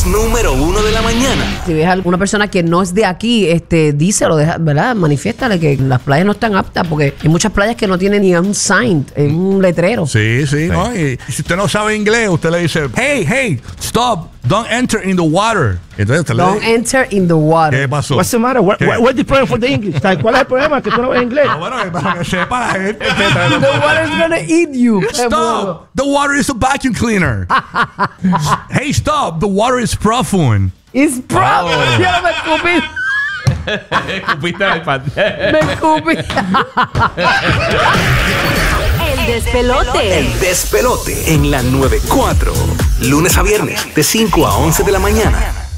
podcast número 1 de la mañana. Si ves a alguna persona que no es de aquí, díselo, ¿verdad? Manifiéstale que las playas no están aptas, porque hay muchas playas que no tienen ni un sign, un letrero. Sí, ¿no? Y si usted no sabe inglés, usted le dice, hey, stop, don't enter in the water. Entonces usted Don't enter in the water. ¿Qué pasó? What's the matter? What's the problem for the English? ¿Cuál es el problema? Que tú no ves inglés. Bueno, para que sepa la gente. The water's gonna eat you. Stop! The water is a vacuum cleaner. Hey, stop! The water is profundo. It's proper. Ya me escupí. Escupiste al pan. Me escupí. El despelote. El despelote en la 94. Lunes a viernes de 5 a 11 de la mañana.